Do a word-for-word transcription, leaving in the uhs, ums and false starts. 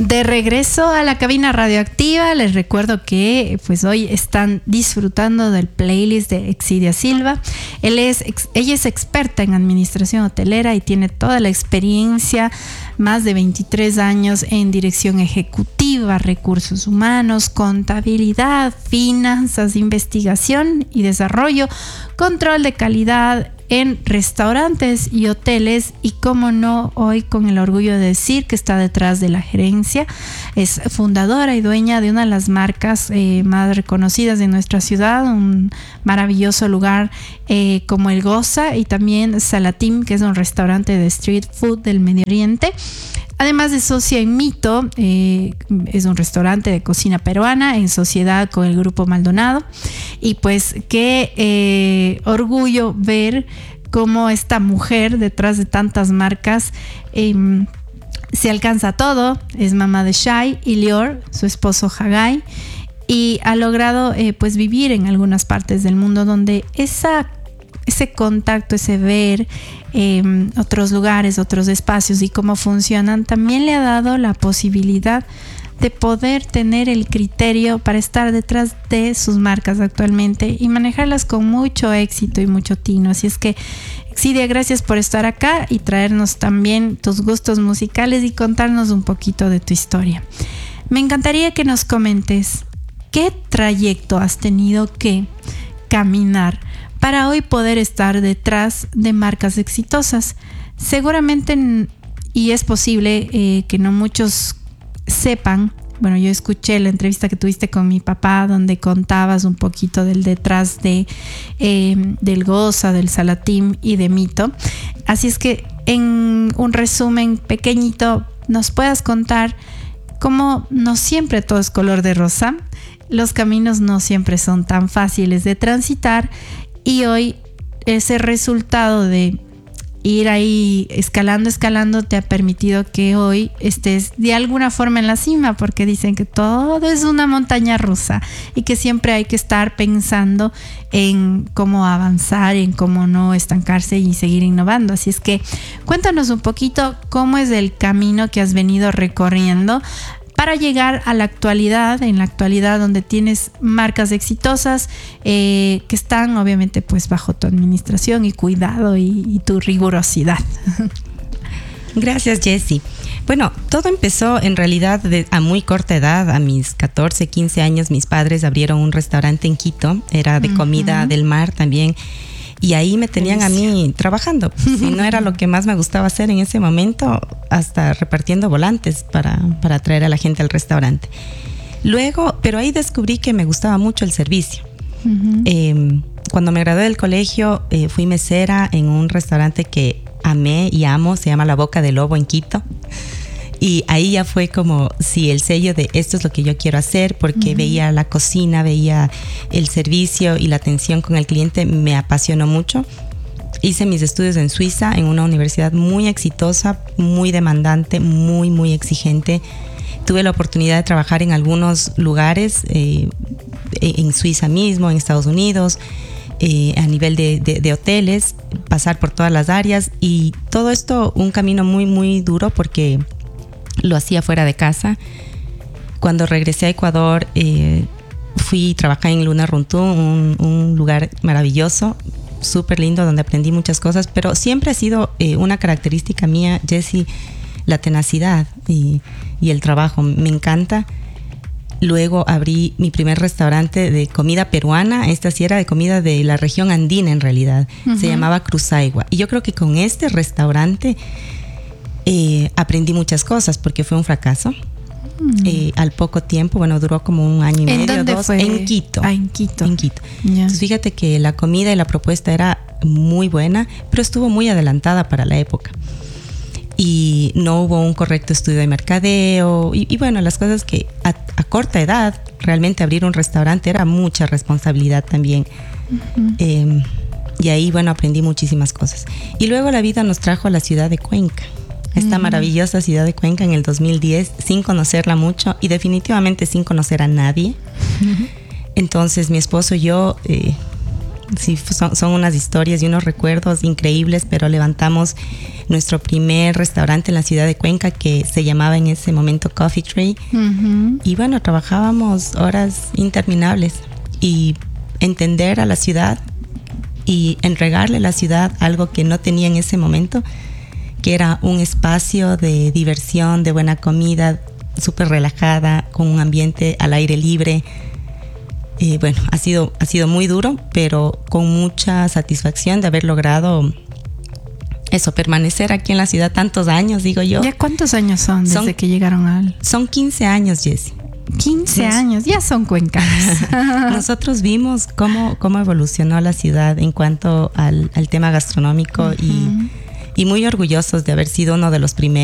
De regreso a la cabina radioactiva, les recuerdo que pues hoy están disfrutando del playlist de Exidia Silva. Él es, ella es experta en administración hotelera y tiene toda la experiencia, más de veintitrés años en dirección ejecutiva, recursos humanos, contabilidad, finanzas, investigación y desarrollo, control de calidad en restaurantes y hoteles, y como no, hoy con el orgullo de decir que está detrás de la gerencia. Es fundadora y dueña de una de las marcas eh, más reconocidas de nuestra ciudad, un maravilloso lugar eh, como El Goza, y también Salatim, que es un restaurante de street food del Medio Oriente. Además de socia en Mito, eh, es un restaurante de cocina peruana en sociedad con el Grupo Maldonado. Y pues qué eh, orgullo ver cómo esta mujer, detrás de tantas marcas, eh, se alcanza todo. Es mamá de Shai y Lior, su esposo Hagai, y ha logrado eh, pues vivir en algunas partes del mundo donde esa ese contacto, ese ver eh, otros lugares, otros espacios y cómo funcionan, también le ha dado la posibilidad de poder tener el criterio para estar detrás de sus marcas actualmente y manejarlas con mucho éxito y mucho tino. Así es que, Exidia, gracias por estar acá y traernos también tus gustos musicales y contarnos un poquito de tu historia. Me encantaría que nos comentes qué trayecto has tenido que caminar para hoy poder estar detrás de marcas exitosas. Seguramente, y es posible eh, que no muchos sepan, bueno, yo escuché la entrevista que tuviste con mi papá donde contabas un poquito del detrás de eh, del Goza, del Salatim y de Mito. Así es que en un resumen pequeñito nos puedas contar cómo no siempre todo es color de rosa, los caminos no siempre son tan fáciles de transitar. Y hoy ese resultado de ir ahí escalando, escalando, te ha permitido que hoy estés de alguna forma en la cima, porque dicen que todo es una montaña rusa y que siempre hay que estar pensando en cómo avanzar, en cómo no estancarse y seguir innovando. Así es que cuéntanos un poquito cómo es el camino que has venido recorriendo para llegar a la actualidad, en la actualidad donde tienes marcas exitosas eh, que están obviamente pues bajo tu administración y cuidado y, y tu rigurosidad. Gracias, Jessie. Bueno, todo empezó en realidad de, a muy corta edad. A mis catorce, quince años mis padres abrieron un restaurante en Quito, era de comida uh-huh. del mar también. Y ahí me tenían a mí trabajando. Si no era lo que más me gustaba hacer en ese momento, hasta repartiendo volantes para, para traer a la gente al restaurante. Luego, pero ahí descubrí que me gustaba mucho el servicio. Uh-huh. Eh, cuando me gradué del colegio, eh, fui mesera en un restaurante que amé y amo, se llama La Boca del Lobo en Quito. Y ahí ya fue como, sí, el sello de esto es lo que yo quiero hacer, porque uh-huh. veía la cocina, veía el servicio y la atención con el cliente, me apasionó mucho. Hice mis estudios en Suiza, en una universidad muy exitosa, muy demandante, muy, muy exigente. Tuve la oportunidad de trabajar en algunos lugares, eh, en Suiza mismo, en Estados Unidos, eh, a nivel de, de, de hoteles, pasar por todas las áreas, y todo esto un camino muy, muy duro porque lo hacía fuera de casa. Cuando regresé a Ecuador, eh, fui a trabajar en Luna Runtú, un, un lugar maravilloso, súper lindo, donde aprendí muchas cosas, pero siempre ha sido eh, una característica mía, Jessie, la tenacidad y, y el trabajo. Me encanta. Luego abrí mi primer restaurante de comida peruana. Esta sí era de comida de la región andina en realidad. Uh-huh. Se llamaba Cruzaigua. Y yo creo que con este restaurante Eh, aprendí muchas cosas porque fue un fracaso. Mm. Eh, al poco tiempo, bueno, duró como un año y medio, ¿En dónde dos, fue? En Quito. Ah, en Quito. En Quito. Yeah. Entonces, fíjate que la comida y la propuesta era muy buena, pero estuvo muy adelantada para la época. Y no hubo un correcto estudio de mercadeo. Y, y bueno, las cosas que a, a corta edad, realmente abrir un restaurante era mucha responsabilidad también. Uh-huh. Eh, y ahí, bueno, aprendí muchísimas cosas. Y luego la vida nos trajo a la ciudad de Cuenca. Esta maravillosa ciudad de Cuenca en el dos mil diez, sin conocerla mucho y definitivamente sin conocer a nadie. Uh-huh. Entonces mi esposo y yo eh, Sí, son, son unas historias y unos recuerdos increíbles, pero levantamos nuestro primer restaurante en la ciudad de Cuenca, que se llamaba en ese momento Coffee Tree. Uh-huh. Y bueno, trabajábamos horas interminables y entender a la ciudad y entregarle a la ciudad algo que no tenía en ese momento, que era un espacio de diversión, de buena comida, súper relajada, con un ambiente al aire libre. Eh, bueno, ha sido, ha sido muy duro, pero con mucha satisfacción de haber logrado eso, permanecer aquí en la ciudad tantos años, digo yo. ¿Ya cuántos años son desde son, que llegaron al...? Son quince años, Jessie. quince Nos, años, ya son cuencanos. Nosotros vimos cómo, cómo evolucionó la ciudad en cuanto al, al tema gastronómico, uh-huh. y, y muy orgullosos de haber sido uno de los primeros.